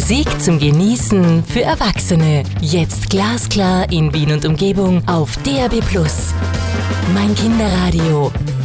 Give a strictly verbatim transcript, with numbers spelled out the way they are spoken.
Musik zum Genießen für Erwachsene. Jetzt glasklar in Wien und Umgebung auf D A B plus. Mein Kinderradio.